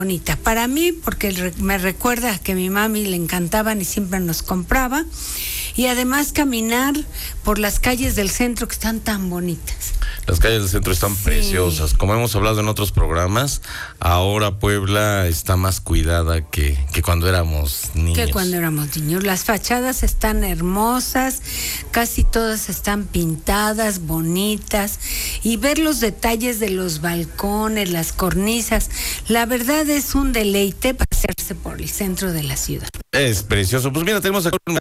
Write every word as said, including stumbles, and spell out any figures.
bonita. Para mí, porque me recuerda que a mi mami le encantaban y siempre nos compraba. Y además caminar por las calles del centro que están tan bonitas. Las calles del centro están sí. preciosas. Como hemos hablado en otros programas, ahora Puebla está más cuidada que, que cuando éramos niños. Que cuando éramos niños. Las fachadas están hermosas, casi todas están pintadas, bonitas. Y ver los detalles de los balcones, las cornisas, la verdad es un deleite pasearse por el centro de la ciudad. Es precioso. Pues mira, tenemos acá un